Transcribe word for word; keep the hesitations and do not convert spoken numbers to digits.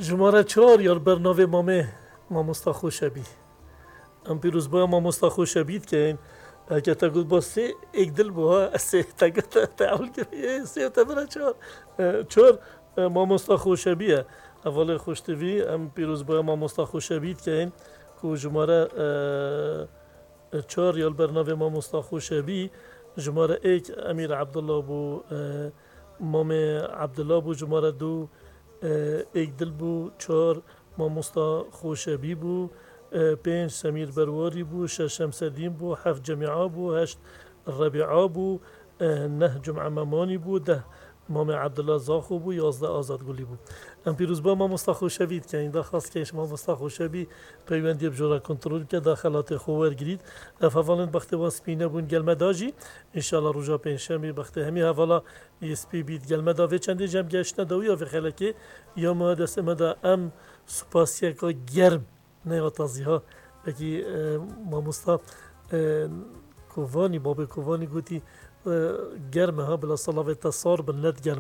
جماره چهار یار برنامه مامه ماموستا خوشبی ام پیروز با ماموستا خوشبید که این که تا گفت با سه یک دل با سه تا گفت تعال کردی سه تا برای چهار چهار ماموستا خوشبیه اول خوشتوی ام پیروز با ماموستا خوشبید که این که جماره چهار یال برنامه ماموستا خوشبی جماره یک امیر عبدالله بو مام عبدالله بو جماره دو یک دل بو چهار ماموستا خوشبی بو پنج سمیر برواری بو شش شمسدین بو هفت جمیعه بو هشت ربیعه بو نه جمعه ممانی بو ده مام عبدالله زاخو بو یازده آزاد گلی بو ام پیروز با ماموستا خوشبید که این دا خواست که ماموستا خوشبی پیوندی بجورا کنترل که داخلات خوور گرید افوالن بخت واسپینه بون گلمه داجی انشالله روژا پنجشنبه بخت همی حوالا اسپی بید گلمه دا و چندی جمع گشتن داوی یا خلکی یا ما دست مدا ام سپاسیه که گرم نه آتازی ها بگی ماموستا کووانی باب کووانی گوتی گرمه ها بلا صلاوی تصار بلند گرم